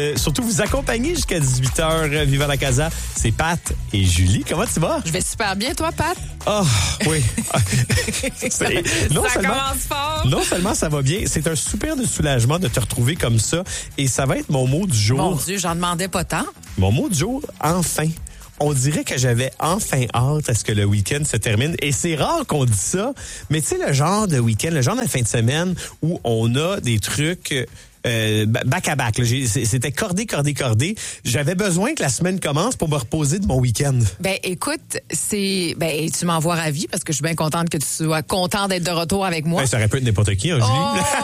Surtout vous accompagner jusqu'à 18h. Viva la Casa, c'est Pat et Julie. Comment tu vas? Je vais super bien, toi, Pat? Oh, oui. Ça commence fort. Non seulement ça va bien, c'est un super de soulagement de te retrouver comme ça. Et ça va être mon mot du jour. Mon Dieu, j'en demandais pas tant. Mon mot du jour, enfin. On dirait que j'avais enfin hâte à ce que le week-end se termine. Et c'est rare qu'on dise ça, mais tu sais, le genre de week-end, le genre de fin de semaine où on a des trucs back à back. Là. C'était cordé. J'avais besoin que la semaine commence pour me reposer de mon week-end. Ben écoute, tu m'envoies ravi parce que je suis bien contente que tu sois content d'être de retour avec moi. Ben, ça aurait pu être n'importe qui, hein, Julie?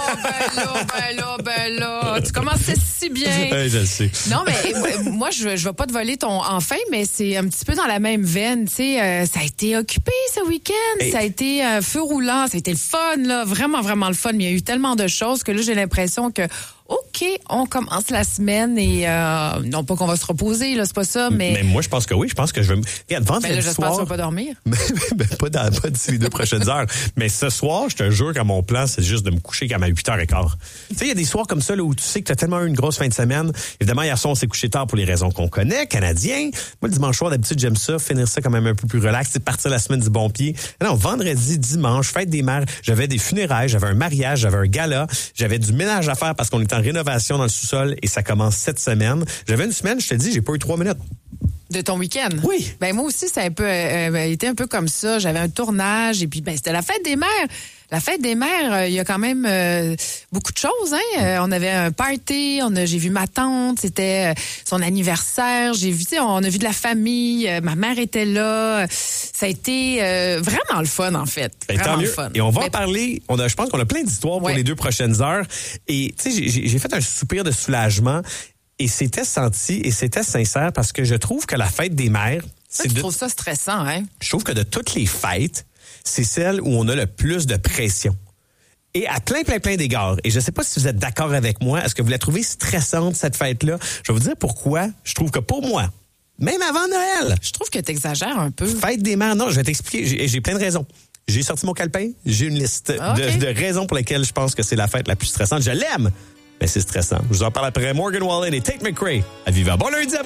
Oh, ben là. Tu commençais si bien. Je le sais. Non, mais moi, je vais pas te voler ton enfin, mais c'est un petit peu dans la même veine. Tu sais, ça a été occupé ce week-end. Ça a été feu roulant. Ça a été le fun, là. Vraiment, vraiment le fun. Mais il y a eu tellement de choses que là, j'ai l'impression que OK, on commence la semaine et non pas qu'on va se reposer, là, c'est pas ça, mais moi, je pense que oui. Je pense que je vais Regarde, vendredi là, j'espère que tu vas pas dormir. pas d'ici les 2 prochaines heures. Mais ce soir, je te jure que mon plan, c'est juste de me coucher comme à 8h15. Tu sais, il y a des soirs comme ça là, où tu sais que tu as tellement eu une grosse fin de semaine. Évidemment, hier soir, on s'est couché tard pour les raisons qu'on connaît, canadiens. Moi, le dimanche soir, d'habitude, j'aime ça, finir ça quand même un peu plus relax, c'est partir la semaine du bon pied. Non, vendredi, dimanche, fête des mères, j'avais des funérailles, j'avais un mariage, j'avais un gala, j'avais du ménage à faire parce qu'on était en rénovation dans le sous-sol et ça commence cette semaine. J'avais une semaine, je te dis, j'ai pas eu 3 minutes. De ton week-end? Oui. Ben moi aussi, ça a un peu été un peu comme ça. J'avais un tournage et puis c'était la fête des mères. La fête des mères, il y a quand même beaucoup de choses. Hein? On avait un party, j'ai vu ma tante, c'était son anniversaire. On a vu de la famille. Ma mère était là. Ça a été vraiment le fun, en fait. Ben, vraiment tant mieux. le fun. Et on va en parler. Je pense qu'on a plein d'histoires pour les 2 prochaines heures. Et tu sais, j'ai fait un soupir de soulagement. Et c'était senti et c'était sincère parce que je trouve que la fête des mères... Tu trouves ça stressant, hein? Je trouve que de toutes les fêtes, c'est celle où on a le plus de pression. Et à plein d'égards. Et je ne sais pas si vous êtes d'accord avec moi. Est-ce que vous la trouvez stressante, cette fête-là? Je vais vous dire pourquoi. Je trouve que pour moi, même avant Noël... Je trouve que tu exagères un peu. Fête des mères, non, je vais t'expliquer. J'ai plein de raisons. J'ai sorti mon calepin. J'ai une liste de raisons pour lesquelles je pense que c'est la fête la plus stressante. Je l'aime, mais c'est stressant. Je vous en parle après Morgan Wallen et Tate McRae à Viva. Bon lundi après.